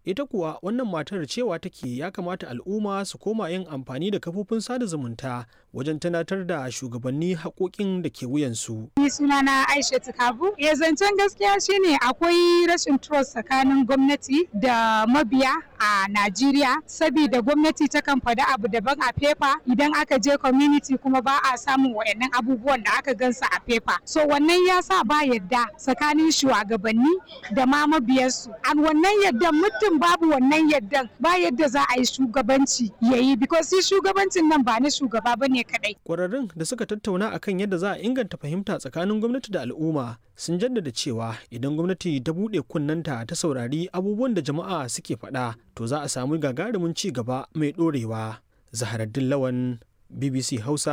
Ita kuwa wannan matar cewa take ya kamata al'umma su koma yin amfani da kafofin sada zumunta wajen tunatar da shugabanni haƙoƙin da ke wuyansu. Ni sunana Aisha Kabu. Zancen gaskiya shine akwai rashin trust tsakanin gwamnati da mabiya a Najeriya, saboda gwamnati takan faɗi abu daban a fefa, idan aka je community kuma ba a samun wayannan abubuwan da aka gansa a fefa. So wannan ya sa ba yadda tsakanin shugabanni da ma mabiyarsu. An wannan yadda mutum babu wannan yaddan ba yadda za a yi shugabanci yayi, because shi shugabancin nan ba na shugaba bane kadai. Kwararrun da suka tattauna akan yadda za a inganta fahimta tsakanin gwamnati da al'umma sun jaddada cewa idan gwamnati ta buɗe kunnenta ta saurari abubuwan da jama'a suke faɗa, to za a samu gagarumin ci gaba mai ɗorewa. Zaharaddin Lawan, BBC Hausa.